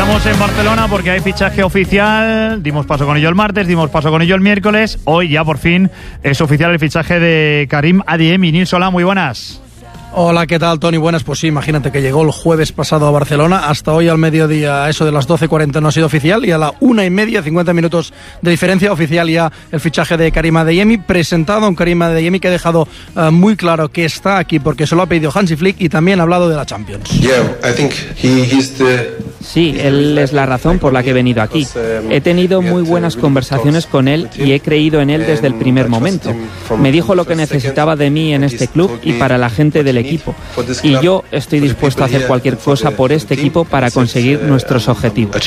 Estamos en Barcelona porque hay fichaje oficial. Dimos paso con ello el martes, dimos paso con ello el miércoles. Hoy ya por fin es oficial el fichaje de Karim Adeyemi. Nils, hola, muy buenas. Hola, ¿qué tal, Tony? Buenas, pues sí, imagínate que llegó el jueves pasado a Barcelona, hasta hoy al mediodía, a eso de las 12:40 no ha sido oficial, y a la 1:30, 50 minutos de diferencia, oficial ya el fichaje de Karim Adeyemi, presentado a un Karim Adeyemi que ha dejado muy claro que está aquí porque se lo ha pedido Hansi Flick, y también ha hablado de la Champions. Sí, él es la razón por la que he venido aquí. He tenido muy buenas conversaciones con él y he creído en él desde el primer momento. Me dijo lo que necesitaba de mí en este club y para la gente del equipo. Y yo estoy dispuesto a hacer cualquier cosa por este equipo para conseguir nuestros objetivos.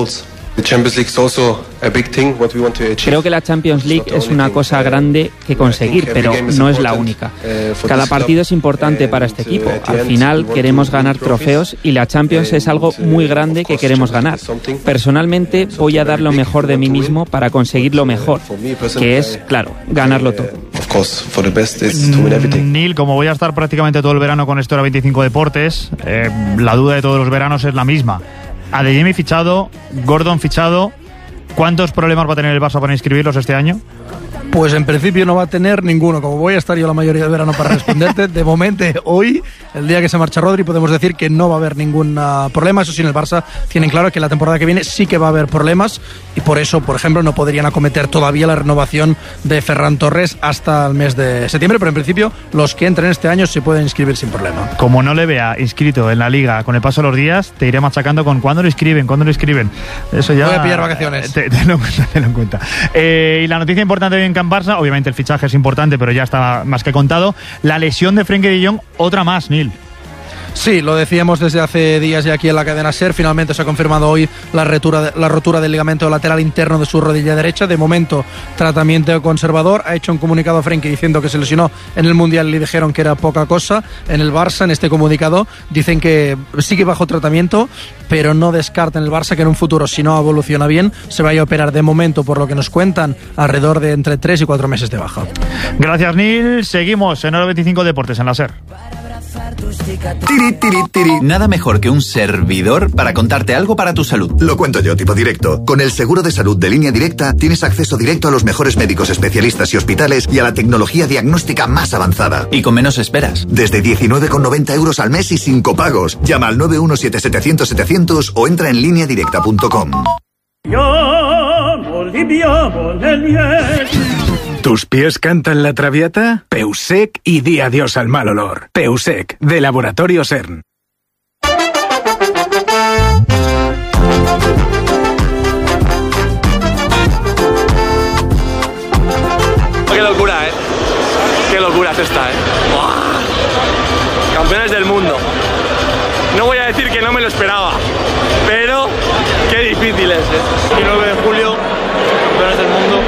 Creo que la Champions League es una cosa grande que conseguir, pero no es la única. Cada partido es importante para este equipo. Al final queremos ganar trofeos y la Champions es algo muy grande que queremos ganar. Personalmente voy a dar lo mejor de mí mismo para conseguir lo mejor, que es, claro, ganarlo todo. Neil, como voy a estar prácticamente todo el verano con esto de 25 Deportes, la duda de todos los veranos es la misma. Adeyemi fichado, Gordon fichado. ¿Cuántos problemas va a tener el Barça para inscribirlos este año? Pues en principio no va a tener ninguno. Como voy a estar yo la mayoría del verano para responderte, de momento hoy, el día que se marcha Rodri, podemos decir que no va a haber ningún problema. Eso sí, en el Barça tienen claro que la temporada que viene sí que va a haber problemas, y por eso, por ejemplo, no podrían acometer todavía la renovación de Ferran Torres hasta el mes de septiembre, pero en principio los que entren este año se pueden inscribir sin problema. Como no le vea inscrito en la Liga con el paso de los días, te iré machacando con ¿cuándo lo inscriben? Eso ya... Voy a pillar vacaciones. Tenlo en cuenta. Y la noticia importante de en Barça, obviamente el fichaje es importante, pero ya está más que contado. La lesión de Frenkie de Jong, otra más, Neil. Sí, lo decíamos desde hace días ya aquí en la cadena SER. Finalmente se ha confirmado hoy la rotura del ligamento lateral interno de su rodilla derecha. De momento, tratamiento conservador. Ha hecho un comunicado Frenkie diciendo que se lesionó en el Mundial y le dijeron que era poca cosa. En el Barça, en este comunicado, dicen que sigue bajo tratamiento, pero no descartan el Barça que en un futuro, si no evoluciona bien, se vaya a operar. De momento, por lo que nos cuentan, alrededor de entre 3 y 4 meses de baja. Gracias, Neil. Seguimos en Hora 25 Deportes en la SER. Nada mejor que un servidor para contarte algo para tu salud. Lo cuento yo, tipo directo. Con el seguro de salud de Línea Directa tienes acceso directo a los mejores médicos especialistas y hospitales y a la tecnología diagnóstica más avanzada. Y con menos esperas. Desde 19,90 € al mes y sin copagos. Llama al 917-700-700 o entra en lineadirecta.com. ¿Tus pies cantan la traviata? Peusec y di adiós al mal olor. Peusec, de Laboratorio CERN. Qué locura, qué locura es esta, ¡Buah! Campeones del mundo. No voy a decir que no me lo esperaba, pero qué difícil es, 19 de julio, campeones del mundo.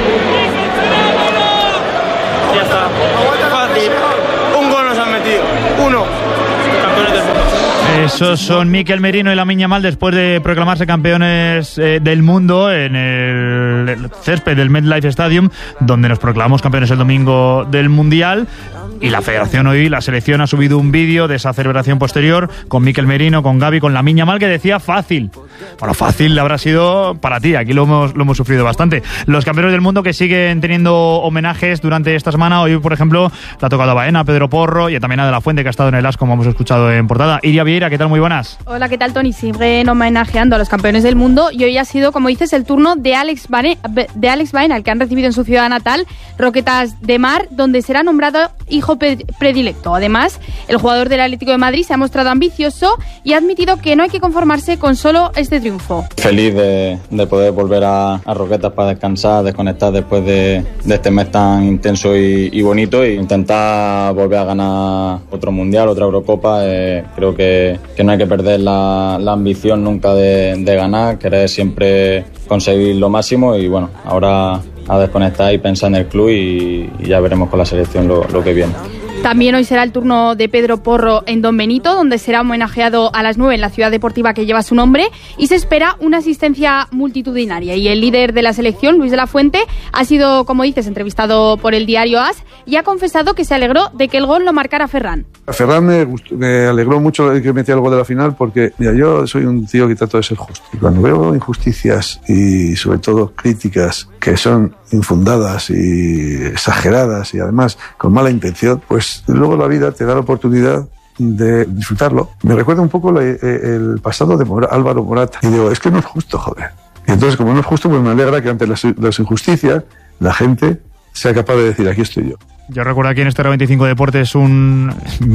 Ya está, fácil. Un gol nos han metido, uno. Campeones del mundo. Esos son Mikel Merino y Lamine Yamal después de proclamarse campeones del mundo en el césped del MetLife Stadium, donde nos proclamamos campeones el domingo del Mundial. Y la federación hoy, la selección, ha subido un vídeo de esa celebración posterior con Mikel Merino, con Gavi, con Lamine Yamal, que decía fácil. Bueno, fácil habrá sido para ti, aquí lo hemos sufrido bastante. Los campeones del mundo que siguen teniendo homenajes durante esta semana. Hoy, por ejemplo, le ha tocado a Baena, a Pedro Porro y también a De La Fuente, que ha estado en el AS, como hemos escuchado en portada. Iria Vieira, ¿qué tal? Muy buenas. Hola, ¿qué tal, Tony? Siguen homenajeando a los campeones del mundo y hoy ha sido, como dices, el turno de Alex Baena, el que han recibido en su ciudad natal, Roquetas de Mar, donde será nombrado hijo predilecto. Además, el jugador del Atlético de Madrid se ha mostrado ambicioso y ha admitido que no hay que conformarse con solo este triunfo. Feliz de poder volver a Roquetas para descansar, desconectar después de este mes tan intenso y bonito, e intentar volver a ganar otro Mundial, otra Eurocopa. Creo que no hay que perder la ambición nunca de ganar, querer siempre conseguir lo máximo, y bueno, ahora a desconectar y pensar en el club y ya veremos con la selección lo que viene. También hoy será el turno de Pedro Porro en Don Benito, donde será homenajeado a las 9 en la ciudad deportiva que lleva su nombre, y se espera una asistencia multitudinaria. Y el líder de la selección, Luis de la Fuente, ha sido, como dices, entrevistado por el diario AS y ha confesado que se alegró de que el gol lo marcara Ferran. A Ferran me alegró mucho que metiera el gol de la final porque, mira, yo soy un tío que trato de ser justo. Y cuando veo injusticias y sobre todo críticas que son infundadas y exageradas y además con mala intención, pues luego la vida te da la oportunidad de disfrutarlo. Me recuerda un poco el pasado de Álvaro Morata. Y digo, es que no es justo, joder. Y entonces, como no es justo, pues me alegra que ante las injusticias la gente sea capaz de decir, aquí estoy yo. Yo recuerdo aquí en este 25 Deportes un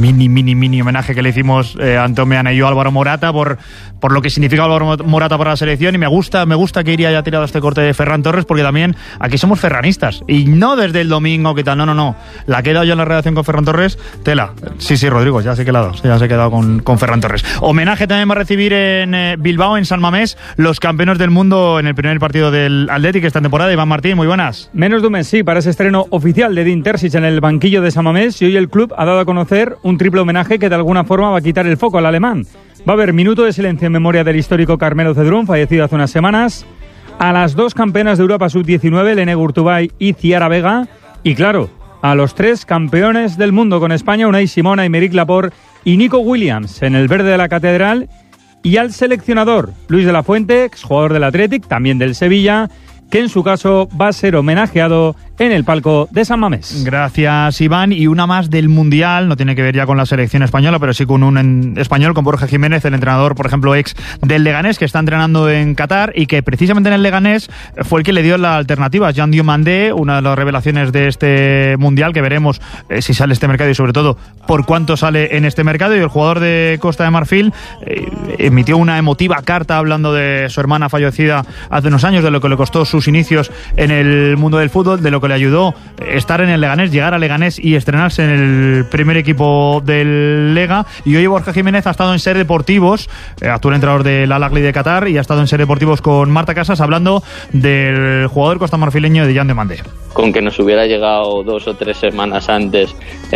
mini homenaje que le hicimos Antón Meana y yo a Álvaro Morata por lo que significa Álvaro Morata para la selección, y me gusta que Iria haya tirado este corte de Ferran Torres, porque también aquí somos ferranistas y no desde el domingo que tal, no. La que he dado yo en la redacción con Ferran Torres, tela. Sí, Rodrigo, ya sé que la he dado, ya se he quedado con Ferran Torres. Homenaje también va a recibir en Bilbao, en San Mamés, los campeones del mundo en el primer partido del Athletic esta temporada. Iván Martín, muy buenas. Menos de un mes, sí, para ese estreno oficial de Dean Terzic en el banquillo de San Mamés, y hoy el club ha dado a conocer un triple homenaje que de alguna forma va a quitar el foco al alemán. Va a haber minuto de silencio en memoria del histórico Carmelo Cedrún, fallecido hace unas semanas, a las 2 campeonas de Europa Sub-19, Lene Gurtubay y Ciara Vega, y claro, a los 3 campeones del mundo con España, Unai Simón, Aymeric Laporte y Nico Williams, en el verde de la Catedral, y al seleccionador, Luis de la Fuente, exjugador del Athletic, también del Sevilla, que en su caso va a ser homenajeado en el palco de San Mamés. Gracias, Iván. Y una más del Mundial, no tiene que ver ya con la selección española, pero sí con un español, con Borja Jiménez, el entrenador, por ejemplo, ex del Leganés, que está entrenando en Qatar y que precisamente en el Leganés fue el que le dio la alternativa. Jean Diomandé, una de las revelaciones de este Mundial, que veremos si sale este mercado y sobre todo por cuánto sale en este mercado. Y el jugador de Costa de Marfil emitió una emotiva carta hablando de su hermana fallecida hace unos años, de lo que le costó sus inicios en el mundo del fútbol, de lo que le ayudó estar en el Leganés, llegar a Leganés y estrenarse en el primer equipo del Lega. Y hoy Borja Jiménez ha estado en Ser Deportivos, actual entrenador del Al Ahly de Qatar, y ha estado en Ser Deportivos con Marta Casas hablando del jugador costamarfileño de Jean Diomandé. Con que nos hubiera llegado 2 o 3 semanas antes,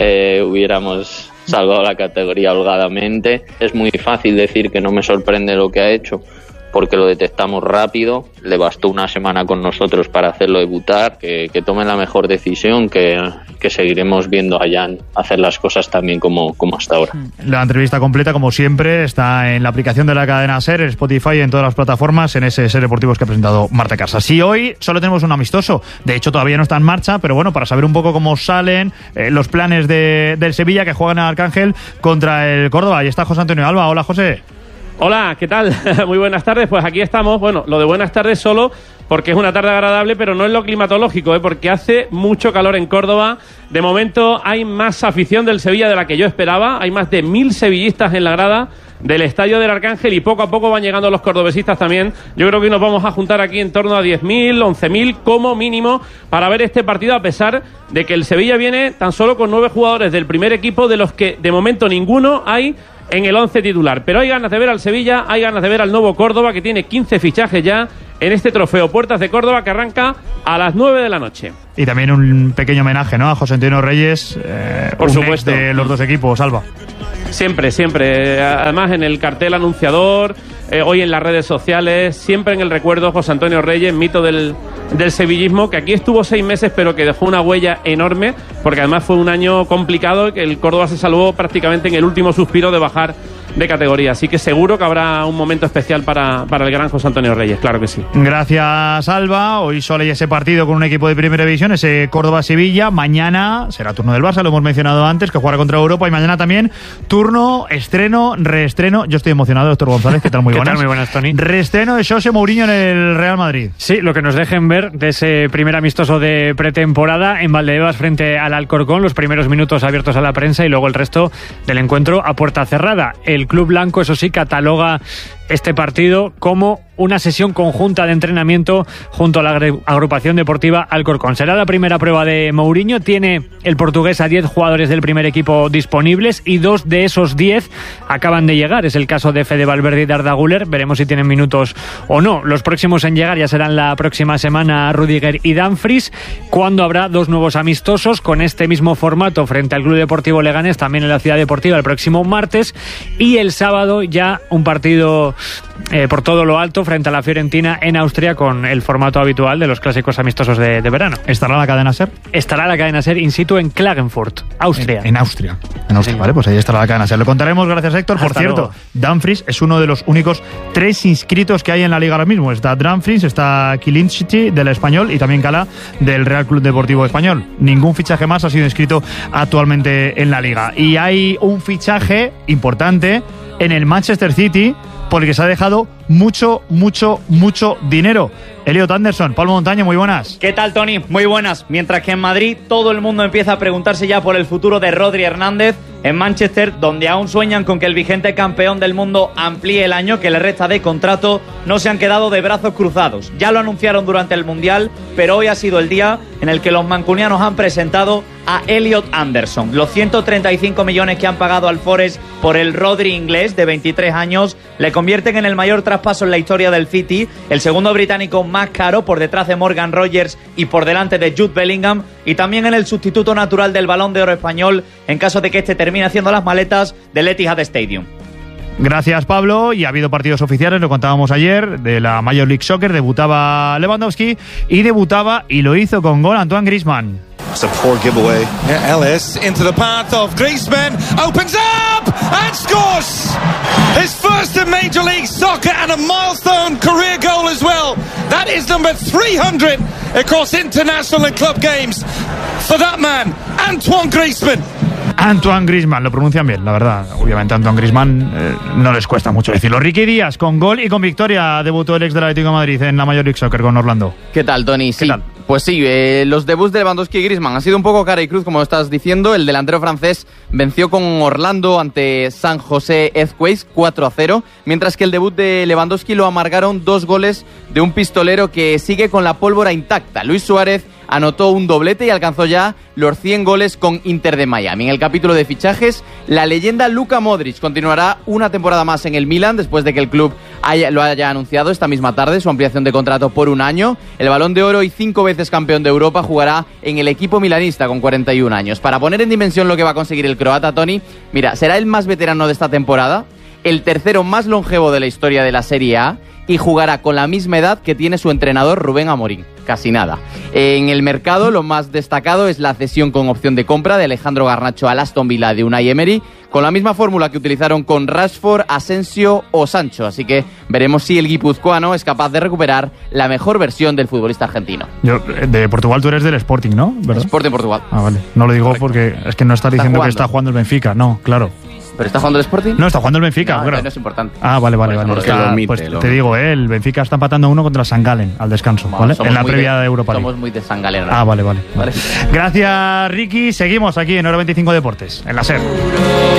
hubiéramos salvado la categoría holgadamente. Es muy fácil decir que no me sorprende lo que ha hecho, porque lo detectamos rápido. Le bastó una semana con nosotros para hacerlo debutar, que tome la mejor decisión, que seguiremos viendo a Jan hacer las cosas también como hasta ahora. La entrevista completa, como siempre, está en la aplicación de la cadena SER, en Spotify y en todas las plataformas, en ese Ser Deportivos que ha presentado Marta Casas. Y hoy solo tenemos un amistoso, de hecho todavía no está en marcha, pero bueno, para saber un poco cómo salen los planes del Sevilla, que juegan en Arcángel contra el Córdoba. Ahí está José Antonio Alba. Hola, José. Hola, ¿qué tal? Muy buenas tardes. Pues aquí estamos. Bueno, lo de buenas tardes solo porque es una tarde agradable, pero no es lo climatológico, porque hace mucho calor en Córdoba. De momento hay más afición del Sevilla de la que yo esperaba. Hay más de 1000 sevillistas en la grada del Estadio del Arcángel y poco a poco van llegando los cordobesistas también. Yo creo que nos vamos a juntar aquí en torno a 10.000, 11.000 como mínimo para ver este partido, a pesar de que el Sevilla viene tan solo con 9 jugadores del primer equipo, de los que de momento ninguno hay en el 11 titular. Pero hay ganas de ver al Sevilla, hay ganas de ver al nuevo Córdoba, que tiene 15 fichajes ya en este trofeo Puertas de Córdoba, que arranca a las 9 de la noche. Y también un pequeño homenaje, ¿no?, a José Antonio Reyes, por supuesto, de los dos equipos, Alba. Siempre, siempre. Además, en el cartel anunciador, hoy en las redes sociales, siempre en el recuerdo José Antonio Reyes, mito del sevillismo, que aquí estuvo 6 meses, pero que dejó una huella enorme, porque además fue un año complicado, que el Córdoba se salvó prácticamente en el último suspiro de bajar de categoría. Así que seguro que habrá un momento especial para el gran José Antonio Reyes, claro que sí. Gracias, Alba. Hoy solo hay ese partido con un equipo de primera división, ese Córdoba-Sevilla. Mañana será turno del Barça, lo hemos mencionado antes, que jugará contra Europa, y mañana también turno, estreno, reestreno. Yo estoy emocionado, doctor González, ¿qué tal? Muy buenas. ¿Qué tal? Muy buenas, Tony. Reestreno de José Mourinho en el Real Madrid. Sí, lo que nos dejen ver de ese primer amistoso de pretemporada en Valdebebas frente al Alcorcón, los primeros minutos abiertos a la prensa y luego el resto del encuentro a puerta cerrada. El club blanco, eso sí, cataloga este partido como una sesión conjunta de entrenamiento junto a la agrupación deportiva Alcorcón. Será la primera prueba de Mourinho. Tiene el portugués a 10 jugadores del primer equipo disponibles y 2 de esos 10 acaban de llegar. Es el caso de Fede Valverde y de Arda Güler. Veremos si tienen minutos o no. Los próximos en llegar ya serán la próxima semana Rudiger y Dumfries, cuando habrá 2 nuevos amistosos con este mismo formato frente al Club Deportivo Leganés, también en la Ciudad Deportiva, el próximo martes, y el sábado ya un partido por todo lo alto frente a la Fiorentina en Austria con el formato habitual de los clásicos amistosos de verano. ¿Estará la cadena SER? Estará la cadena SER in situ en Klagenfurt, Austria. En Austria. Sí. Vale, pues ahí estará la cadena SER. Lo contaremos, gracias Héctor. Por cierto, Dumfries es uno de los únicos 3 inscritos que hay en la liga ahora mismo. Está Dumfries, está Kilinski del Español y también Cala del Real Club Deportivo Español. Ningún fichaje más ha sido inscrito actualmente en la liga. Y hay un fichaje importante en el Manchester City porque se ha dejado mucho dinero. Elliot Anderson, Pablo Montaño, muy buenas. ¿Qué tal, Tony? Muy buenas. Mientras que en Madrid todo el mundo empieza a preguntarse ya por el futuro de Rodri Hernández, en Manchester, donde aún sueñan con que el vigente campeón del mundo amplíe el año que le resta de contrato, no se han quedado de brazos cruzados. Ya lo anunciaron durante el Mundial, pero hoy ha sido el día en el que los mancunianos han presentado a Elliot Anderson. Los 135 millones que han pagado al Forest por el Rodri inglés de 23 años le convierten en el mayor traspaso en la historia del City, el segundo británico más caro por detrás de Morgan Rogers y por delante de Jude Bellingham, y también en el sustituto natural del Balón de Oro español en caso de que este termine haciendo las maletas del Etihad Stadium. Gracias, Pablo. Y ha habido partidos oficiales, lo contábamos ayer, de la Major League Soccer. Debutaba Lewandowski y lo hizo con gol Antoine Griezmann. It's a poor giveaway. Yeah, Ellis into the path of Griezmann, opens up and scores! His first in Major League Soccer and a milestone career goal as well. That is number 300 across international and club games for that man, Antoine Griezmann. Antoine Griezmann, lo pronuncian bien, la verdad. Obviamente Antoine Griezmann no les cuesta mucho decirlo. Ricky Díaz, con gol y con victoria, debutó el ex del Atlético de Madrid en la Major League Soccer con Orlando. ¿Qué tal, Tony? Sí. Pues sí, los debuts de Lewandowski y Griezmann han sido un poco cara y cruz, como estás diciendo. El delantero francés venció con Orlando ante San José Earthquakes 4-0, mientras que el debut de Lewandowski lo amargaron 2 goles de un pistolero que sigue con la pólvora intacta. Luis Suárez anotó un doblete y alcanzó ya los 100 goles con Inter de Miami. En el capítulo de fichajes, la leyenda Luka Modric continuará una temporada más en el Milan después de que el club lo haya anunciado esta misma tarde, su ampliación de contrato por 1 año. El Balón de Oro y 5 veces campeón de Europa jugará en el equipo milanista con 41 años. Para poner en dimensión lo que va a conseguir el croata, Tony, mira, será el más veterano de esta temporada, el tercero más longevo de la historia de la Serie A y jugará con la misma edad que tiene su entrenador Rubén Amorín. Casi nada. En el mercado lo más destacado es la cesión con opción de compra de Alejandro Garnacho al Aston Villa de Unai Emery, con la misma fórmula que utilizaron con Rashford, Asensio o Sancho. Así que veremos si el guipuzcoano es capaz de recuperar la mejor versión del futbolista argentino. De Portugal tú eres del Sporting, ¿no? ¿Verdad? Sporting Portugal. Ah, vale. No lo digo porque es que no estás diciendo que está jugando el Benfica. No, claro. ¿Pero está jugando el Sporting? No, está jugando el Benfica. No, claro. no es importante. Ah, vale. Pues te digo, el Benfica está empatando 1 contra San Galen al descanso, ¿vale? En la previa de Europa League. Somos muy de San Galen. Ah, vale. Gracias, Ricky. Seguimos aquí en Hora 25 Deportes, en la SER.